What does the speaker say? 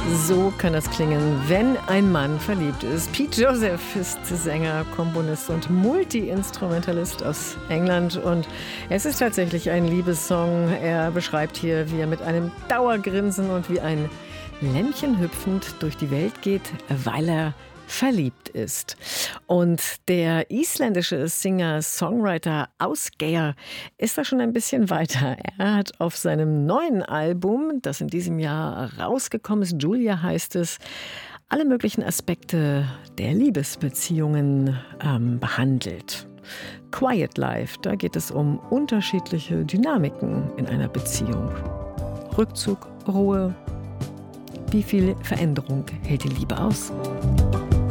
So kann das klingen, wenn ein Mann verliebt ist. Pete Joseph ist Sänger, Komponist und Multi-Instrumentalist aus England. Und es ist tatsächlich ein Liebessong. Er beschreibt hier, wie er mit einem Dauergrinsen und wie ein Lämmchen hüpfend durch die Welt geht, weil er verliebt ist. Und der isländische Singer-Songwriter Ásgeir ist da schon ein bisschen weiter. Er hat auf seinem neuen Album, das in diesem Jahr rausgekommen ist, Julia heißt es, alle möglichen Aspekte der Liebesbeziehungen behandelt. Quiet Life, da geht es um unterschiedliche Dynamiken in einer Beziehung. Rückzug, Ruhe. Wie viel Veränderung hält die Liebe aus?